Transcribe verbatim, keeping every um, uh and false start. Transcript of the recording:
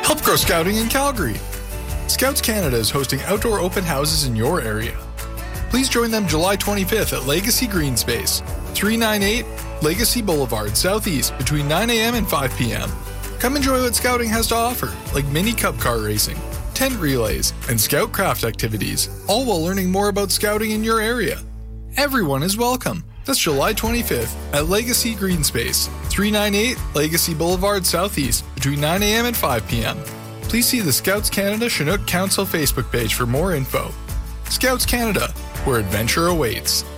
Help grow scouting in Calgary. Scouts Canada is hosting outdoor open houses in your area. Please join them July twenty-fifth at Legacy Green Space, three ninety-eight Legacy Boulevard, Southeast, between nine a.m. and five p.m. Come enjoy what Scouting has to offer, like mini Cup car racing, tent relays, and Scout craft activities, all while learning more about Scouting in your area. Everyone is welcome. That's July twenty-fifth at Legacy Green Space, three ninety-eight Legacy Boulevard, Southeast, between nine a.m. and five p.m. Please see the Scouts Canada Chinook Council Facebook page for more info. Scouts Canada, where adventure awaits.